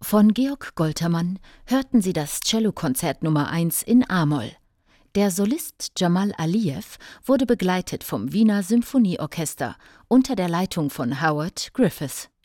Von Georg Goltermann hörten Sie das Cellokonzert Nummer 1 in a-Moll. Der Solist Jamal Aliyev wurde begleitet vom Wiener Symphonieorchester unter der Leitung von Howard Griffiths.